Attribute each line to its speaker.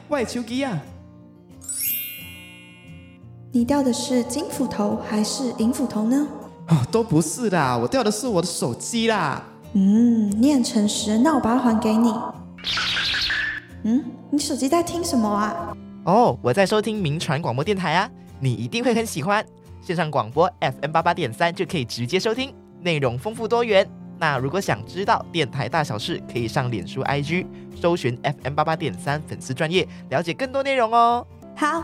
Speaker 1: 我的手机啊！
Speaker 2: 你掉的是金斧头还是银斧头呢？
Speaker 1: 都不是啦，我掉的是我的手机啦。
Speaker 2: 你很诚实，那我把它还给你。你手机在听什么啊？
Speaker 3: 我在收听民传广播电台啊，你一定会很喜欢。线上广播 FM88.3 就可以直接收听，内容丰富多元。那如果想知道电台大小事，可以上脸书 IG 搜寻 FM88.3 粉丝专页，了解更多内容哦。
Speaker 2: 好，